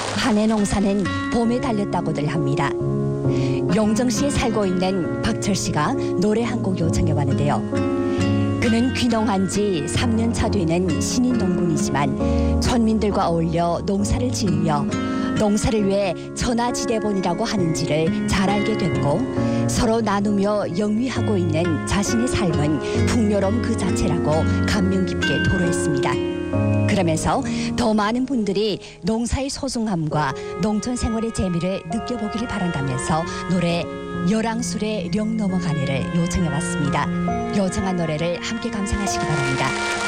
한해 농사는 봄에 달렸다고들 합니다. 용정시에 살고 있는 박철 씨가 노래 한 곡 요청해 왔는데요. 그는 귀농한 지 3년 차 되는 신인 농군이지만 촌민들과 어울려 농사를 지으며 농사를 위해 천하지대본이라고 하는지를 잘 알게 됐고 서로 나누며 영위하고 있는 자신의 삶은 풍요로움 그 자체라고 감명 깊게 토로했습니다. 그러면서 더 많은 분들이 농사의 소중함과 농촌 생활의 재미를 느껴보기를 바란다면서 노래 열왕술의 령 넘어가네를 요청해봤습니다. 요청한 노래를 함께 감상하시기 바랍니다.